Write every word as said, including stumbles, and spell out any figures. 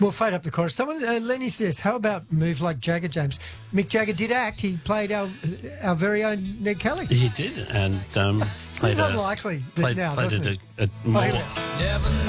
We'll fade up the chorus. Someone, uh, Lenny says, how about move like Jagger, James? Mick Jagger did act. He played our our very own Ned Kelly. He did, and um, played Seems a, unlikely played, now, played doesn't a, it? a, a more... Oh, Never